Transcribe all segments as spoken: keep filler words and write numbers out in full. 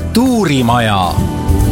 Kultuurimaja.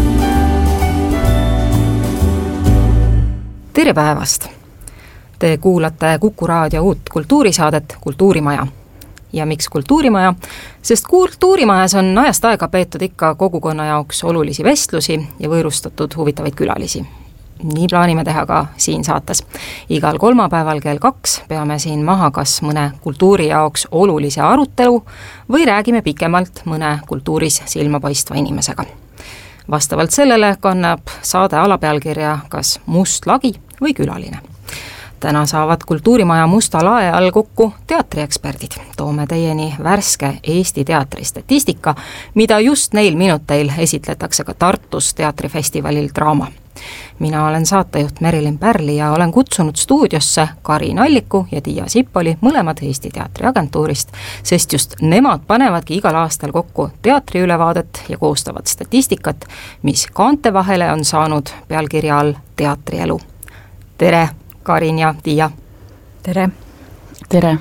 Tere päevast! Te kuulate Kuku Raadio uut kultuurisaadet Kultuurimaja. Ja miks Kultuurimaja? Sest Kultuurimajas on ajast aega peetud ikka kogukonna jaoks olulisi vestlusi ja võõrustatud huvitavaid külalisi. Nii plaanime teha ka siin saates. Igal kolmapäeval kell kaks peame siin maha kas mõne kultuuri jaoks olulise arutelu või räägime pikemalt mõne kultuuris silmapaistva inimesega. Vastavalt sellele kannab saade alapealkirja kas must lagi või külaline. Täna saavad Kultuurimaja musta lae all kokku teatrieksperdid. Toome teieni värske Eesti teatri statistika, mida just neil minuteil esitletakse ka Tartus teatrifestivalil Draama. Mina olen saatejuht Merilin Pärli ja olen kutsunud stuudiosse Karin Alliku ja Tiia Sipoli, mõlemad Eesti teatriagentuurist, sest just nemad panevadki igal aastal kokku teatriülevaadet ja koostavad statistikat, mis kaante vahele on saanud pealkirja all teatrielu. Tere, Karin ja Tiia! Tere! Tere!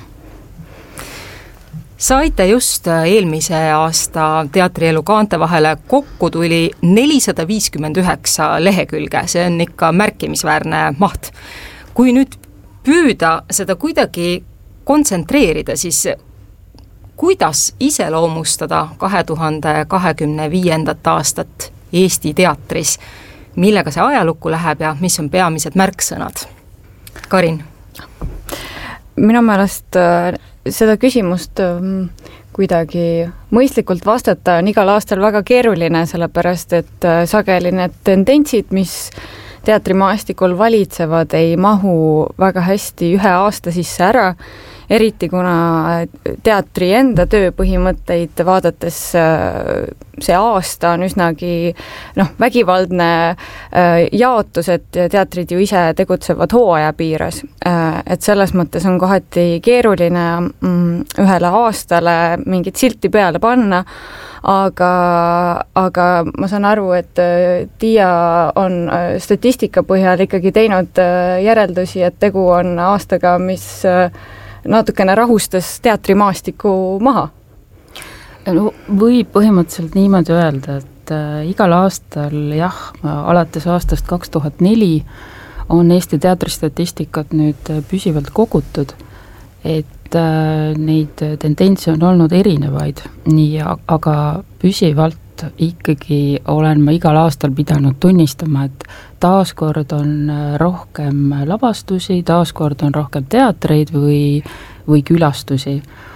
Saite just eelmise aasta teatrielu kaante vahele kokku tuli nelisada viiskümmend üheksa lehekülge, see on ikka märkimisväärne maht. Kui nüüd püüda seda kuidagi kontsentreerida, siis kuidas iseloomustada kahe tuhande kahekümne viiendat aastat Eesti teatris, millega see ajalukku läheb ja mis on peamised märksõnad? Karin? Minu meelest seda küsimust kuidagi mõistlikult vastata on igal aastal väga keeruline, sellepärast et sageli need tendentsid, mis teatrimaastikul valitsevad, ei mahu väga hästi ühe aasta sisse ära, eriti kuna teatri enda tööpõhimõtteid vaadates see aasta on üsnagi noh, vägivaldne jaotus, et teatrid ju ise tegutsevad hooaja piires. Et selles mõttes on kohati keeruline ühele aastale mingit silti peale panna, aga, aga ma saan aru, et Tiia on statistika põhjal ikkagi teinud järeldusi, et tegu on aastaga, mis natukene rahustas teatrimaastikku maha. No, võib põhimõtteliselt niimoodi öelda, et äh, igal aastal, jah, alates aastast kaks tuhat neli on Eesti teatristatistikat nüüd püsivalt kogutud, et äh, neid tendentse on olnud erinevaid, nii, aga püsivalt ikkagi olen ma igal aastal pidanud tunnistama, et taaskord on rohkem lavastusi, taaskord on rohkem teatreid või, või külastusi.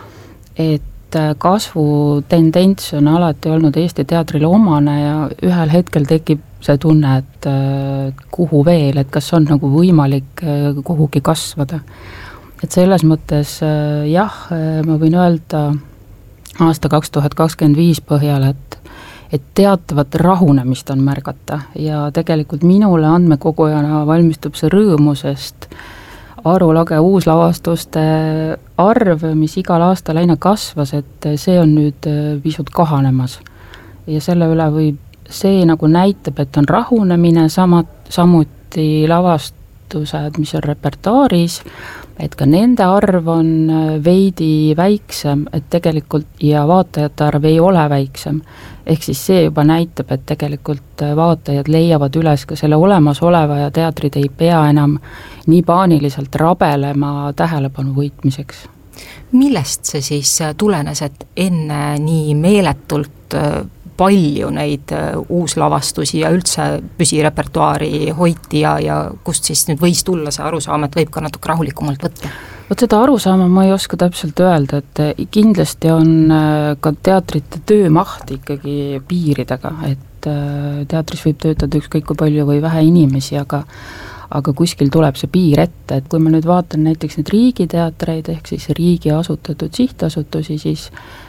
Et kasvutendents on alati olnud Eesti teatrile omane ja ühel hetkel tekib see tunne, et kuhu veel, et kas on nagu võimalik kuhugi kasvada. Et selles mõttes jah, ma võin öelda aasta kaks tuhat kakskümmend viis põhjal, et et teatavat rahunemist on märgata ja tegelikult minule andmekogujana valmistub see rõõmu, sest arulage uuslavastuste arv, mis igal aastal aina kasvas, et see on nüüd pisut kahanemas. Ja selle üle võib, see nagu näitab, et on rahunemine, samad, samuti lavastused, mis on repertuaaris, et ka nende arv on veidi väiksem, et tegelikult ja vaatajate arv ei ole väiksem. Ehk siis see juba näitab, et tegelikult vaatajad leiavad üles ka selle olemasoleva ja teatrid ei pea enam nii paaniliselt rabelema tähelepanu võitmiseks. Millest see siis tulenes, et enne nii meeletult palju neid uuslavastusi ja üldse püsirepertuaari hoiti ja, ja kust siis nüüd võis tulla see arusaam, et võib ka natuke rahulikumalt võtta? Vot seda arusaama ma ei oska täpselt öelda, et kindlasti on ka teatrite töömaht ikkagi piiridega, et teatris võib töötada ükskõik kui palju või vähe inimesi, aga aga kuskil tuleb see piir ette, et kui ma nüüd vaatan näiteks neid riigiteatreid ehk siis riigi asutatud sihtasutusi, siis